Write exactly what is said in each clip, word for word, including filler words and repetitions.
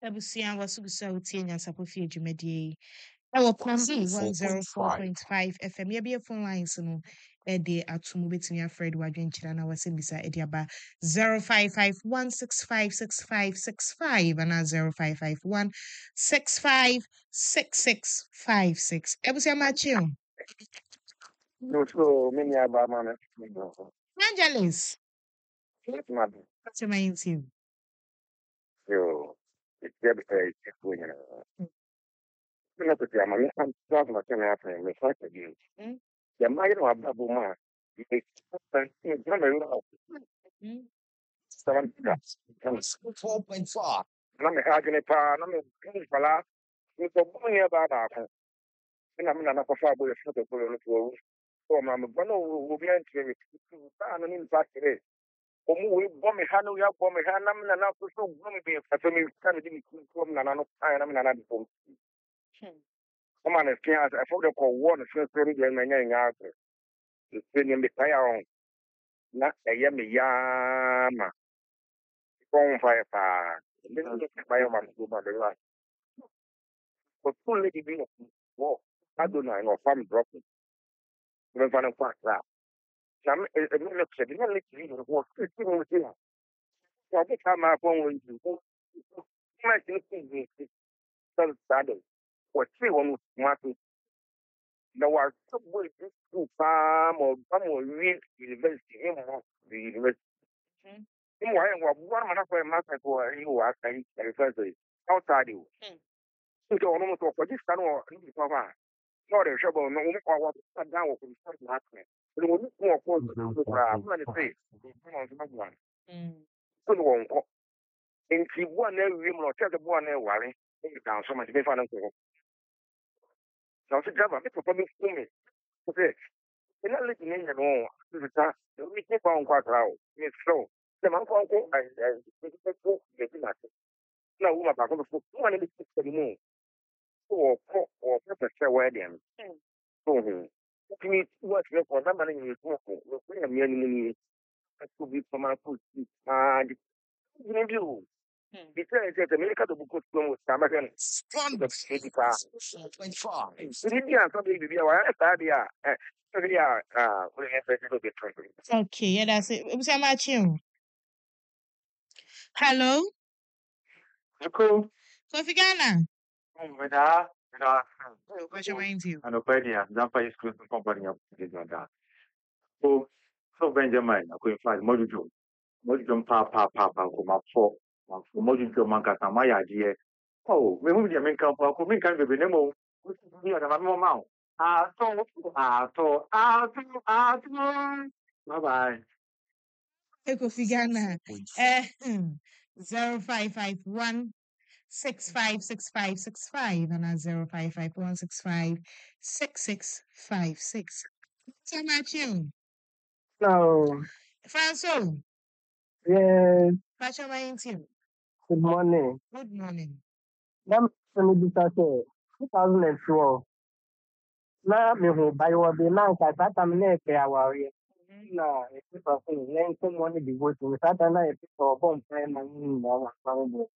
Ebusia wasugusa utie nyasapo fie dwumadie. Ewo Pambi one oh four point five F M. Yebie phone lines no e de atomo betumi afred wadwenkyira na wasembisa e de aba zero five five one six five six five six five and zero five five one six five six six five six. Ebusia machi. No, so many about man. Angeles. Yes, madam. What's your main team? Yo, it's very, very good. I'm not saying I'm not talking about anything. I'm not saying you. The mind of a woman. It's not a lot. Seven four point four. I'm having a pan. I'm a fella. It's a boy about that. And I'm not a father with a photo. So I'm going to be entering in fact today. Omu we bomb ha no ya bomb ha na na na so so bomb be fa me kan di ku na na no ai na na na di pom. Come on, skin as I for the call one so so ri na nya nya ase. Se ni me pa ya on. Na e ye me ya ma. Kon fa pa. Me no pa ya ma so ba de la. Ko tun le di bi no. Wo. Adona no fam drop. Me fa na kwa la. Na me e me le se di na le di no wo. Ti mo ti na. Ya di ka ma ko won ju. Ma ti ni ti. So sad. What three one market. There was some way to farm or some real university in the university. In why one man for a market for you are outside you. So almost for this kind of not a trouble, no one or what down with the market. But when you go for the face, one. So one. And she won every room or check the one there worry. Down so much before them. So the government probably for me. Okay. In a little in the room, we keep on quite loud. It's slow. The man called I get now, we are going to put one of the six anymore. Or or professor wedding. So, to me, what's your for that money you talk? We're a million to be from our food. And you. Because it's a medical book with Samagan. Strong the eighty five. twenty-four. India, probably be our idea. Yeah, uh, we have a little bit trouble. Okay, yeah, that's it. Ebusia machi. Hello. Cool. Kofi Ghana. Oh, with that, with that. What's your main team? And Opadia, Zampa is close to company of that. So, so Benjamin, I'm going to find Mojo. Mojo, Papa, Papa, come up for Mojo Mancata, my idea. Oh, we move the main camp, who may can be Nemo. We are the more. Ah, so, ah, so, ah, so, ah, so. Bye bye. Kofi Ghana. Eh, zero five five one six five six five six five and a zero five five one six five six six five six. So much you. No. Franco. Yes. What's your main team? Good morning. Good morning. Nam sani bisa se twenty twelve. Na me ho bayo be na ka tata me na ke awari. Na e ti pa se len ko mo ni devote mi tata na e ti ko bon pa na ni na wa pa mo.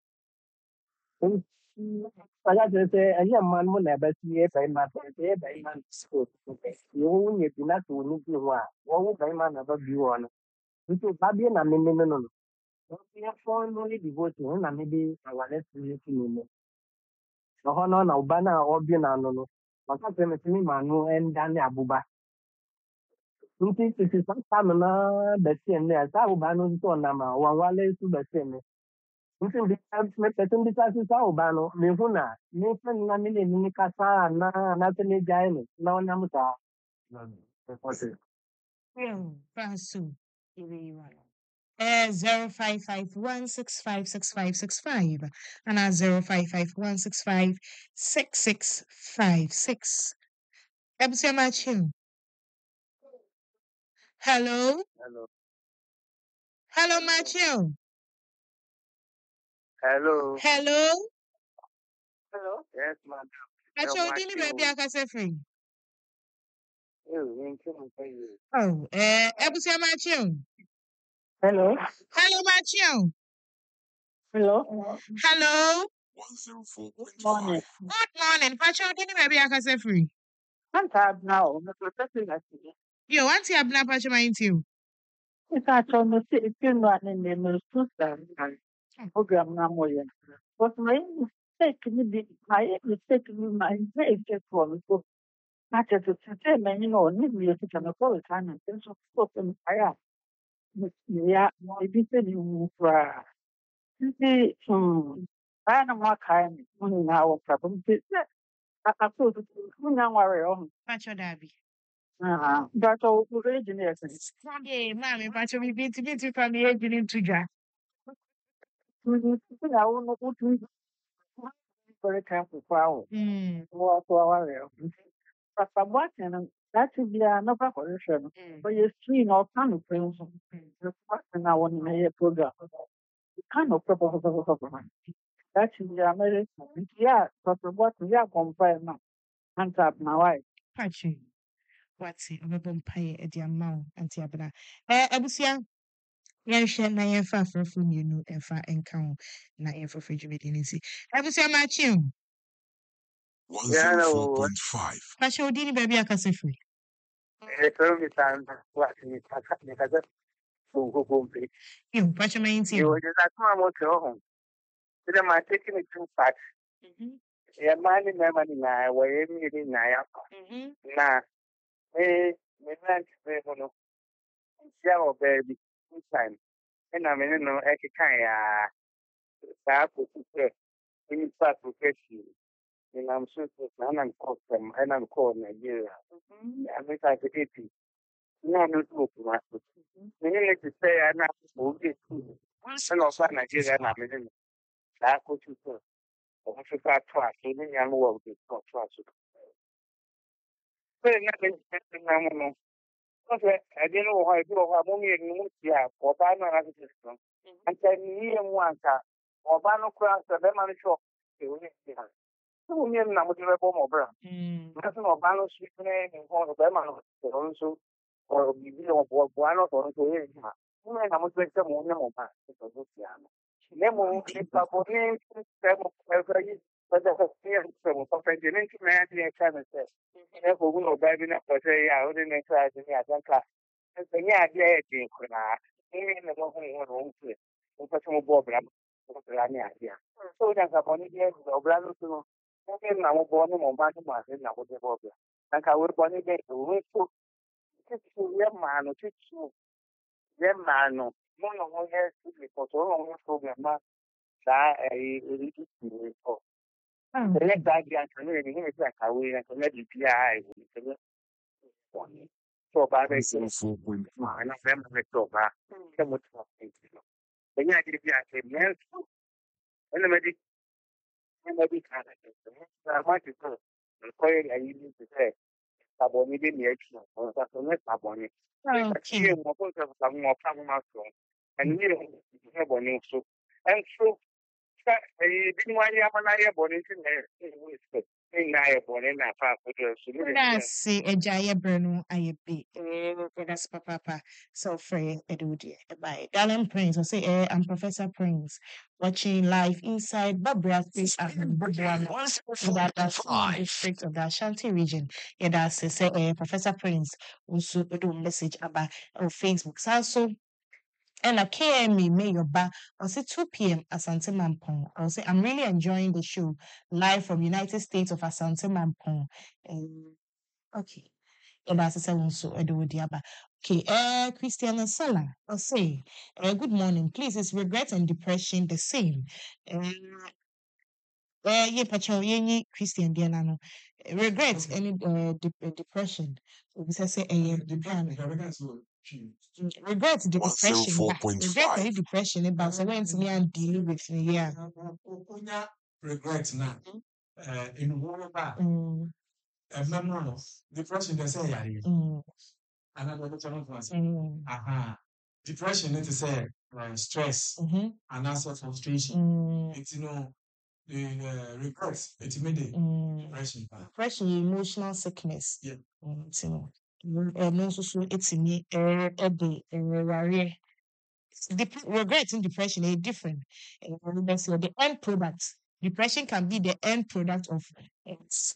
Saya je se ayi man mo na ba ti e ba ma se e ba ma so. Yo ni ti na tu ni ti wa. Wo ba ma na ba bi wo na. Nti ba bi na me me no no. Ya phone no ni devote na me bi awale ti ti ni. Ọhọ nọ na ụba na ọbịa na anụnụ maka pemetini ma anụ ndani abụba nti titi sasa na besi ene asa ụba no nso na ma wanwale su besi ene nti ndi me pete ndi sasa sa ụba no me hu na me fe na me ne ni kasa na na te ne jai no na ona muta Yeah, Franco. Uh, zero five five one six five six five six five and a zero five five one six five six six five six. Ebusia machi. Hello. Hello. Hello, Matthew. Hello. Hello. Hello. Yes, ma'am. Matthew, dini baby akase free. Oh, you. Oh, eh, Ebusia Matthew. hello Hello, Matthew. hello Hello. Morning. Good morning. Pacho, didn't maybe I can say free. I'm tired now. I'm protecting that. Yo, auntie Abna Pacho, my you. If I told me, if you're not in the news, program now, more. But my mistake, my mistake, my mistake for me. So, not just to say, man, you know, need me to come for the time and then so forth and fire. Yeah, maybe you move for. See, hmm, I don't want kind of now problem. I thought, you know, worry on. Pacho Dabi. Ah, that's all original. Hey, mommy, Pacho, we beat beat you from the age into Jack. I will not put me very careful for our Hmm. war for our But I'm watching that should be another question. But you're seeing all kind of things. And I want to make a program. Kind of proper. That should be American. Yeah, but what we are comparing now. Hands up now. I Pacho. What's it? I'm going to pay a dear amount, Auntie Abna. Eh, Abusia. Yɛnhwɛ na yɛmfa afrɛfo mmienu ɛmfa nka ho na yɛmfrɛfo dwumadi no nsi abusua makye o one oh four point five. pahyɛ odi ne baabi akasa firi yo pahyɛ ma yɛntie o Yeah, money, my money now. Where you need now? Nah, eh, me not say no. Yeah, baby, this time. And I mean, no, I can't. Ah, that was it. In fact, profession. And I'm sure that I'm called them, and I'm called Nigeria. I mean, I could get it. No, no, no, no. You need to say I'm not moving. And also Nigeria, and I mean, that could you say. I'm sure that twice. Even young world is not twice. But nothing, no. Okay, I didn't know how I do. I'm only in Mutia, or Bana system. And then me and one car, or Bano cross the Beman shop. Two million number of Mobra. Nothing of Bano street name in front of Beman, also, or Bibi or Buano or Toyama. Who may have to some more number of Luciano. Nemo, if I put name, several but the fear of presidential man, the channel says. Therefore, we will baby up for say, I wouldn't exercise in the Atlanta. And the idea is in the home to it. Professional Bob, idea. So that's a bonny day of Brother to now born in Mombasa, and I was a Bob. And I will bonny day to wait for your man or teach you. Your man, no one has to be for so long program. That a religious for. The next idea and community is like a way and community P I. So, by the way, and I'm very so bad. So much more things. The next idea is a and the medic and the medic. I want to go and call it. I need to say, Saboni didn't action or something like Saboni. okay Some more problem and you have one so and so. I didn't want to have an idea about it. That's agya yɛbrɛ no ayɛ bi that's papa so frɛ ɛde wo deɛ ɛbae darling Prince I say eh, I'm Professor Prince watching live inside Babra State district of the Ashanti region yɛda ase sɛ eh, Professor Prince nso ɛde wo message aba on Facebook saa so and a K M E Mayor Ba, I'll say two p.m. Asante Mampong. I'll say I'm really enjoying the show live from United States of Asante Mampong. Um, okay. And that's a seven so Edo Diaba. Okay, uh Christiana Sala. I'll say uh, good morning. Please, is regret and depression the same? Uh, uh yeah, Pacho, yeah, Christian Diana no. Regret any uh, de- uh, depression. We say uh, depression. Regret the depression. Regret any depression about so when me and deal with me, yeah. Regret now. Uh, in one bar, Mm, a memory depression, they say, mm, another channel was, mm, aha, depression, it is a stress mhm, and also frustration. mm, It's, you know, the uh, regrets, it's immediate mm. depression. Depression, emotional sickness. Yeah. Mm, you know. Mm, no, so so it's me. Uh, every worry. Dep- regret and depression are different. Uh, let's say the end product Depression can be the end product of uh,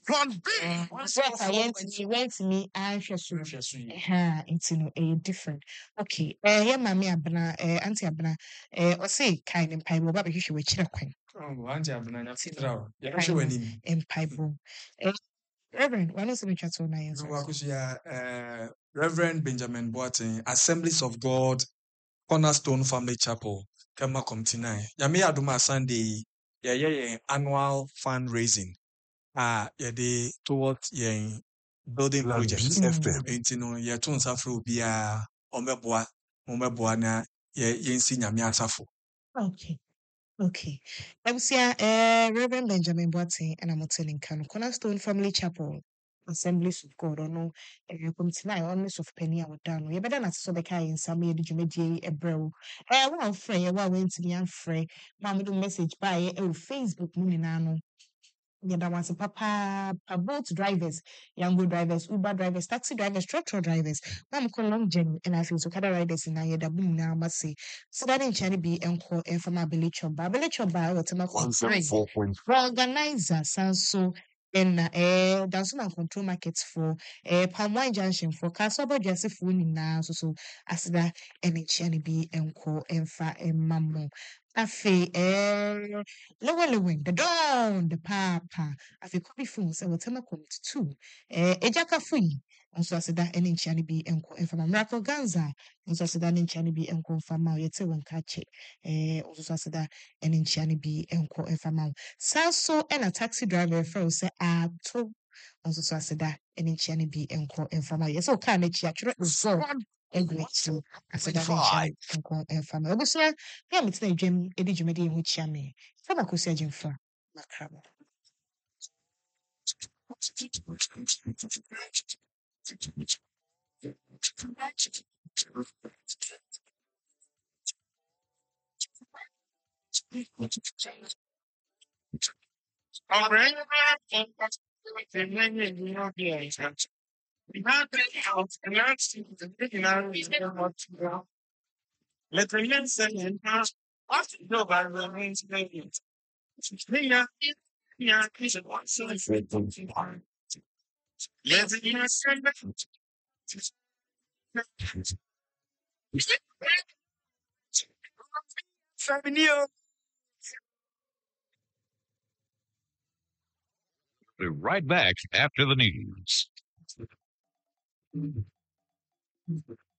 uh, what I went to me, went to me, anxious. Ha, it's you know, a different. Okay, eh, yeah, mommy abna, eh, auntie abna, eh, or say kind and pipe, but you should wait kwan. Oh, auntie abna na fitra. Ya Kind hwe wani. and pipe. Eh, Reverend, one is the chat on nine. No wakusia eh Reverend Benjamin Boateng, Assemblies of God, Cornerstone Family Chapel, Kema Committee nine. Yami aduma Sunday, yeah yeah yeah annual fundraising. Ah, yeah they towards yeah building projects. Enti no yeah tun safro bia omeboa omeboa na yeah yensi nyame asafo. Okay. Okay. I was here, uh, Reverend Benjamin Boateng, and I'm telling Kano Cornerstone Family Chapel, Assemblies of God, or no, uh, come tonight, honest of penny I would down. You better not so the kind in some year, did you make a bro? Eh, one friend, you went to me and free. Mamma do message by a Facebook, Munino. Yɛda mo ase papaapa boat drivers, Yango drivers, Uber drivers, taxi drivers, tractor drivers, na mokɔ long journey ɛna afei nso kada riders na yɛda mo nyinaa mo ase. Sida ne nkyɛn bi nkɔ ɛmfa ma Abele Chɔba. Abele Chɔba ɛwɔ Tema three. Organizer san so ɛna ɛɛ danso na control market for ɛɛ Palm Wine Junction for Kaso Abɔdwase for nyinaa nso so aseda ɛne nkyɛn bi nkɔ ɛmfa ɛma mo. Afei ɛɛ Lower Lewin, the Don, the Papa, Afi Kobi Funs, and Watama Committee two. Eh, Ejaka Fui, and so I said that any Chani be and from Miracle Ganza, and so I said that in Chani be and confirm out yet one catch it. Eh, also I said that any Chani be and co and from out. Sasso and a taxi driver for say, ah, to. Also, so I said that any Chani be and co and from out. Yes, so can it actually so. Egreat so I said that in Chani and co and from out. So, yeah, it's the dream, Eddie Jumedi, which Yami. Fama kusia jimfa makrabo. Let the men say and pass. After nobody remains vacant. Yeah, yeah, kiss it once. So it's red. Let the men say that. Be right back after the news.